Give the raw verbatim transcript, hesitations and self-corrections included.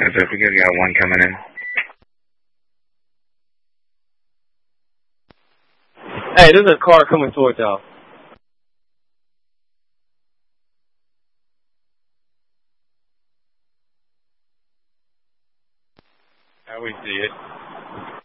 That's it. We got one coming in. Hey, there's a car coming towards y'all. How we see it.